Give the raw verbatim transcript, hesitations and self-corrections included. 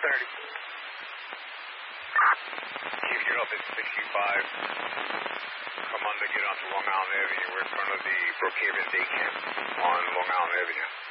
thirty. Chief, you're up at sixty-five. Come on to get onto Long Island Avenue. We're in front of the Brookhaven Day Camp on Long Island Avenue.